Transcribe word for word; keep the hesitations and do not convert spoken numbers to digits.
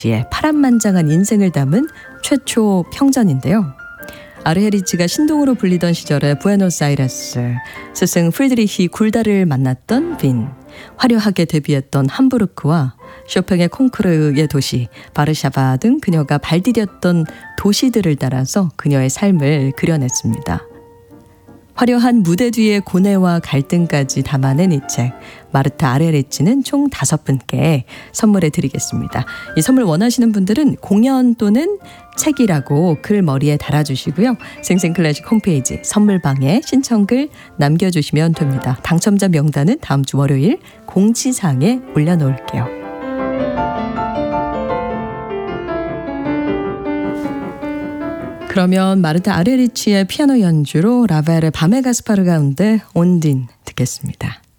의 파란만장한 인생을 담은 최초 평전인데요. 아르헤리치가 신동으로 불리던 시절에 부에노스아이레스, 스승 프리드리히 굴다를 만났던 빈, 화려하게 데뷔했던 함부르크와 쇼팽의 콩쿠르의 도시 바르샤바 등 그녀가 발디뎠던 도시들을 따라서 그녀의 삶을 그려냈습니다. 화려한 무대 뒤의 고뇌와 갈등까지 담아낸 이 책, 마르타 아르헤리치는 총 다섯 분께 선물해 드리겠습니다. 이 선물 원하시는 분들은 공연 또는 책이라고 글 머리에 달아주시고요. 생생클래식 홈페이지 선물방에 신청글 남겨주시면 됩니다. 당첨자 명단은 다음 주 월요일 공지사항에 올려놓을게요. 그러면 마르타 아르헤리치의 피아노 연주로 라벨의 밤의 가스파르 가운데 온딘 듣겠습니다.